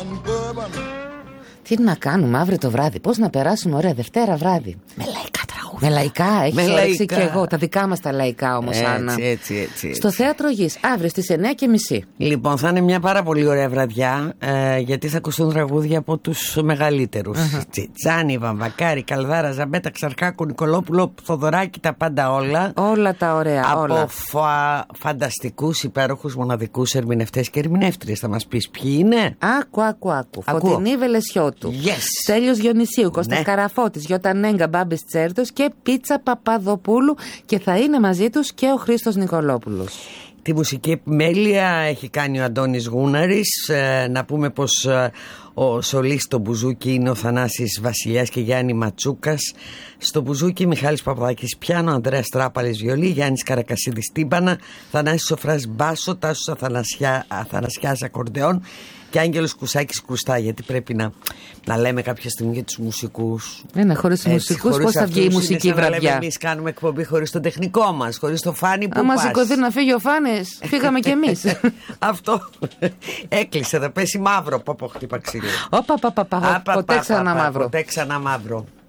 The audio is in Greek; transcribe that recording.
Τι να κάνουμε αύριο το βράδυ, πώς να περάσουμε ωραία Δευτέρα βράδυ? Με λαϊκά τραγούδια. Με λαϊκά, έχεις όρεξη και εγώ. Τα δικά μας τα λαϊκά όμως, Άννα. Έτσι. Στο Θέατρο Γης, αύριο στις 9:30. Λοιπόν, θα είναι μια πάρα πολύ ωραία βραδιά, γιατί θα ακουστούν τραγούδια από τους μεγαλύτερους. Τσιτσάνι, Βαμβακάρη, Καλδάρα, Ζαμπέτα, Ξαρχάκου, Νικολόπουλο, Θοδωράκη, τα πάντα όλα. Όλα τα ωραία, από όλα. φανταστικούς, υπέροχους, μοναδικούς ερμηνευτές και ερμηνεύτριες. Θα μας πεις ποιοι είναι? Άκου. Φωτεινή Βελεσιώτου. Yes. Στέλιος Διονυσίου, Κώστας Καραφώτης, Γιώτα Νέγκα, Μπάμπης Τσέρτος και Πίτσα Παπαδοπούλου, και θα είναι μαζί τους και ο Χρήστος Νικολόπουλος. Τη μουσική επιμέλεια έχει κάνει ο Αντώνης Γούναρης. Να πούμε πως ο σολίστ στο μπουζούκι είναι ο Θανάσης Βασιλιάς και Γιάννη Ματσούκας. Στο μπουζούκι Μιχάλης Παπαδάκης πιάνο, Ανδρέας Τράπαλης βιολί, Γιάννης Καρακασίδης τύμπανα, Θανάσης Σοφράς μπάσο, Τάσος Αθανασιάς ακορντεόν και Άγγελος Κουσάκης κρουστά, γιατί πρέπει να λέμε κάποια στιγμή για τους μουσικούς. Χωρίς τους μουσικούς πώς θα βγει η μουσική βραδιά? Εμείς κάνουμε εκπομπή χωρίς τον τεχνικό μας, χωρίς το Φάνη που άμα σηκωθεί να φύγει ο Φάνης, φύγαμε κι εμείς. Αυτό έκλεισε, θα πέσει μαύρο. Πω χτύπα ξύλο. Ποτέ ξανά μαύρο.